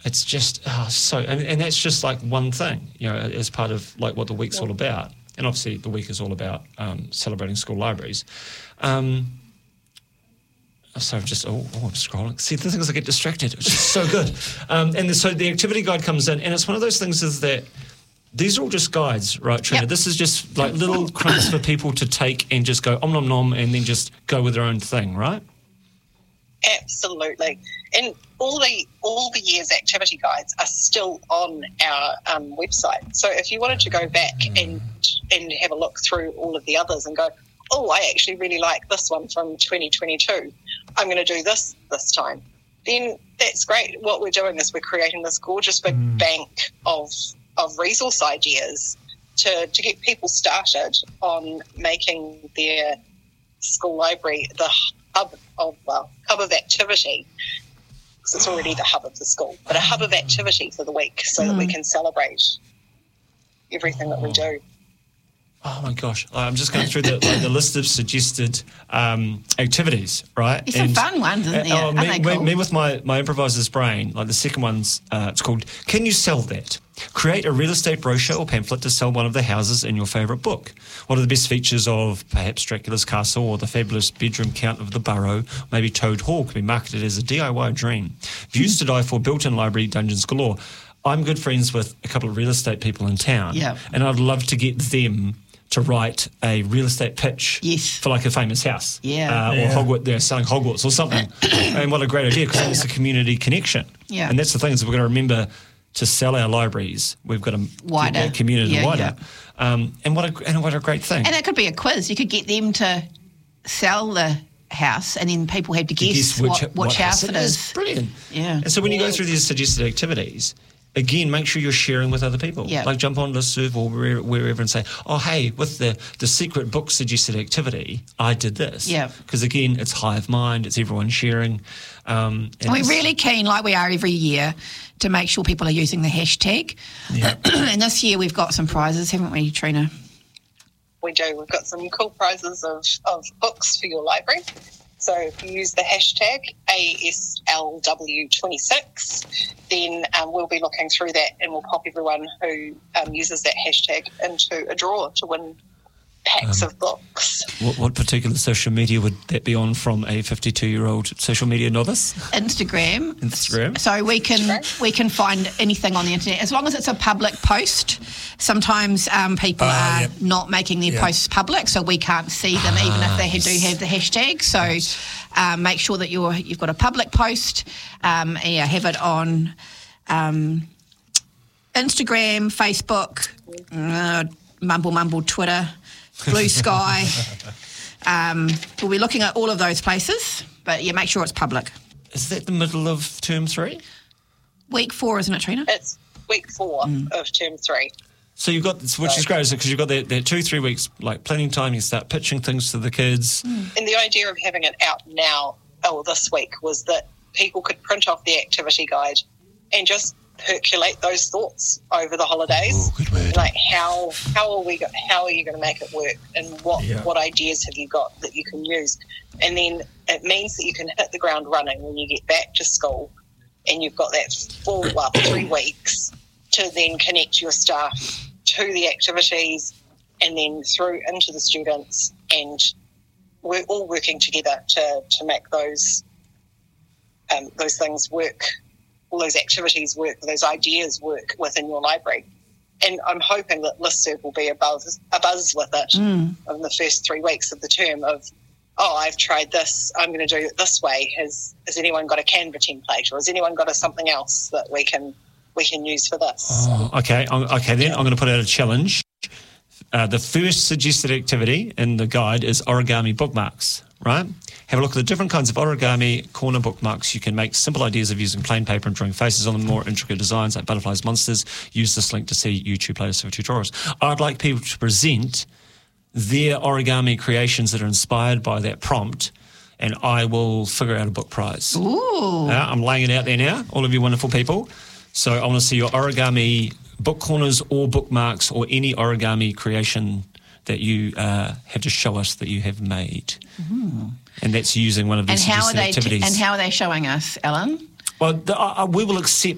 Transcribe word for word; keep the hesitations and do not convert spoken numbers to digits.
it's just oh, so, and, and that's just like one thing, you know, as part of like what the week's all about. And obviously the week is all about um, celebrating school libraries. Um, so I'm just, oh, oh, I'm scrolling. See, the thing is I get distracted. It's just so good. Um, and so the activity guide comes in, and it's one of those things is that these are all just guides, right, Trina? Yep. This is just like little crumbs for people to take and just go om nom nom and then just go with their own thing, right? Absolutely. And all the all the year's activity guides are still on our um, website. So if you wanted to go back mm. and and have a look through all of the others and go, oh, I actually really like this one from twenty twenty-two. I'm going to do this this time. Then that's great. What we're doing is we're creating this gorgeous big mm. bank of of resource ideas to, to get people started on making their school library the hub of well, hub of activity, because it's already the hub of the school, but a hub of activity for the week so mm. that we can celebrate everything that we do. Oh my gosh! I'm just going through the, like, the list of suggested um, activities, right? There's some and, fun ones, isn't there? Uh, me, Aren't they cool? me with my, my improviser's brain, like the second one's, uh, it's called "Can You Sell That?" Create a real estate brochure or pamphlet to sell one of the houses in your favourite book. What are the best features of perhaps Dracula's Castle or the fabulous bedroom count of the Burrow? Maybe Toad Hall could be marketed as a D I Y dream. Views to die for, built-in library, dungeons galore. I'm good friends with a couple of real estate people in town, yeah. and I'd love to get them to write a real estate pitch yes. for like a famous house, yeah, uh, yeah. or Hogwarts, they're selling Hogwarts or something. And what a great idea, because it's a community connection. Yeah. And that's the thing, is we've got to remember to sell our libraries, we've got to wider. get that community yeah, wider. Yeah. Um, and what a and what a great thing. And it could be a quiz. You could get them to sell the house, and then people have to guess, guess which, what, which what house, house it is. is. Brilliant. Yeah. And so when you go through these suggested activities, again, make sure you're sharing with other people. Yep. Like jump on listserv or wherever, wherever and say, oh, hey, with the, the secret book suggested activity, I did this. Yeah. Because, again, it's hive mind, it's everyone sharing. Um, and we're really keen, like we are every year, to make sure people are using the hashtag. Yeah. And this year we've got some prizes, haven't we, Trina? We do. We've got some cool prizes of, of books for your library. So if you use the hashtag A S L W twenty-six, then um, we'll be looking through that and we'll pop everyone who um, uses that hashtag into a draw to win packs um, of books. What, what particular social media would that be on from a fifty-two-year-old social media novice? Instagram. Instagram. So we can Instagram. we can find anything on the internet as long as it's a public post. Sometimes um, people uh, are yep. not making their yep. posts public, so we can't see them ah, even if they yes. do have the hashtag. So yes. um, make sure that you're you've got a public post. Um, and yeah, have it on um, Instagram, Facebook, uh, mumble mumble, Twitter, Blue Sky. um, we'll be looking at all of those places, but yeah, make sure it's public. Is that the middle of term three? Week four, isn't it, Trina? It's week four mm. of term three. So you've got, which is great, because you've got that, that two, three weeks, like planning time, you start pitching things to the kids. Mm. And the idea of having it out now, or this week, was that people could print off the activity guide and just percolate those thoughts over the holidays. Oh, good word. Like how how are we go, how are you going to make it work, and what yeah. what ideas have you got that you can use? And then it means that you can hit the ground running when you get back to school, and you've got that four well three weeks to then connect your staff to the activities, and then through into the students, and we're all working together to to make those um, those things work. All those activities work, those ideas work within your library. And I'm hoping that listserv will be a buzz, a buzz with it mm. in the first three weeks of the term of, oh, I've tried this, I'm going to do it this way. Has has anyone got a Canva template, or has anyone got a something else that we can we can use for this? Oh, okay, okay. Then I'm going to put out a challenge. Uh, the first suggested activity in the guide is origami bookmarks, right? Have a look at the different kinds of origami corner bookmarks you can make. Simple ideas of using plain paper and drawing faces on them, more intricate designs like butterflies, monsters. Use this link to see YouTube playlist for tutorials. I'd like people to present their origami creations that are inspired by that prompt, and I will figure out a book prize. Ooh. Uh, I'm laying it out there now, all of you wonderful people. So I want to see your origami book corners or bookmarks or any origami creation that you uh, have to show us that you have made. Mm-hmm. And that's using one of these and how are suggested they activities. T- and how are they showing us, Ellen? Well, the, uh, we will accept